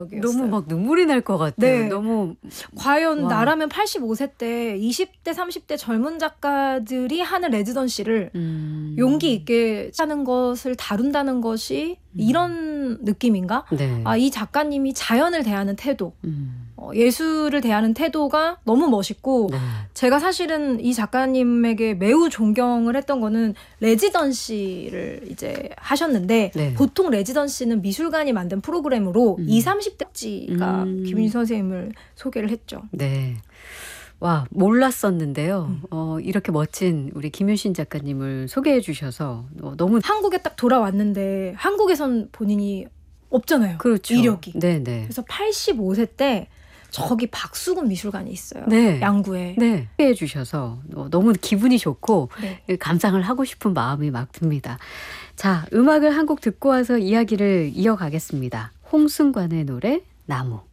너무 막 눈물이 날 것 같아요. 네. 너무 과연 와. 나라면 85세 때 20대 30대 젊은 작가들이 하는 레지던시를 용기 있게 하는 것을 다룬다는 것이 이런 느낌인가? 네. 이 작가님이 자연을 대하는 태도, 예술을 대하는 태도가 너무 멋있고 네. 제가 사실은 이 작가님에게 매우 존경을 했던 거는 레지던시를 이제 하셨는데 네. 보통 레지던시는 미술관이 만든 프로그램으로 20, 30대지가 김윤희 선생님을 소개를 했죠. 네. 와, 몰랐었는데요. 이렇게 멋진 우리 김윤신 작가님을 소개해 주셔서 너무 한국에 딱 돌아왔는데 한국에선 본인이 없잖아요. 그렇죠. 이력이. 네네. 그래서 85세 때 저기 박수근 미술관이 있어요. 네. 양구에. 네. 소개해 주셔서 너무 기분이 좋고 네. 감상을 하고 싶은 마음이 막 듭니다. 자, 음악을 한 곡 듣고 와서 이야기를 이어가겠습니다. 홍승관의 노래 나무.